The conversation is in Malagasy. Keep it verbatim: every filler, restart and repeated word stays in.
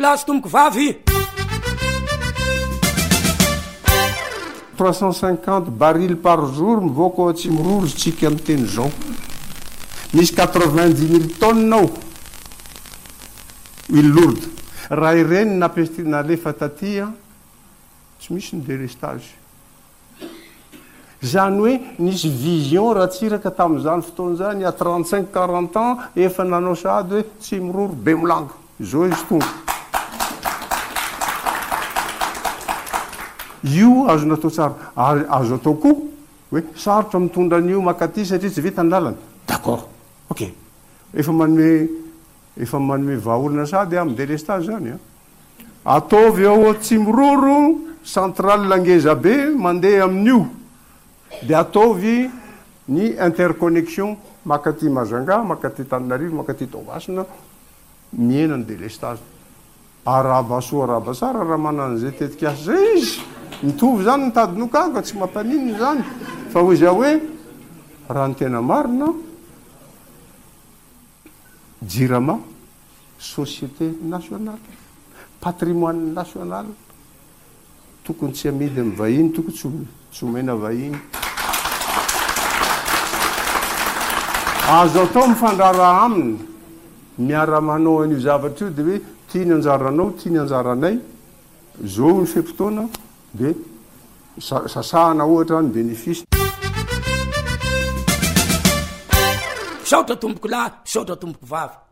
lahy sy tomboko vavy. trois cent cinquante barils par jour mivoaka ao tsy miroro tsika amin'ny teny zao. Misy quatre-vingt-dix mille tonnes ao huile lourde. Raha ireny napesti nalefa tatya tsy misy ny délestage. Zany hoe nisy vision raha tsiraka tamin'izany fotoan'izany à trente-cinq quarante ans efa nanao sady hoe tsy miroro be milanga zao izy tonga. Io azo natao tsara, azo atao koa hoe sarotra mitondra an'io makaty satria tsy vita ny lalana. D'accord, ok. Efa manome efa manome vahaolana sady amin'ny délestage zany a. Ataovy ao tsy miroro centrale langeza be mandeha amin'io. Dia ataovy ny interconnexion makaty Majunga, makaty Tananarivo, makaty Toamasina miena ny délestage. Araba soa araba tsara raha manana zay tetika asa zay izy. Mitovy zany ny tadinokanga tsy mampanininy zany. Fa hoy za hoe raha ny tena marina Jirama société nationale, patrimoine national, tokony tsy amidy amin'ny vahiny, tokony tsy tsy omena vahiny. Azo atao mifandrara aminy miara manao an'io zavatra io dia hoe tia ny anjaranao, tia ny anjaranay, zao ny fe-potoana dia sasahana ohatra ny bénéfice. Saotra tomboko lahy, saotra tomboko vavy.